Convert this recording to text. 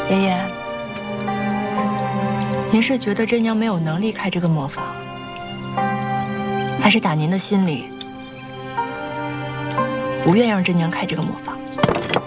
爷爷，您是觉得真娘没有能力开这个磨坊，还是打您的心里不愿让真娘开这个磨坊？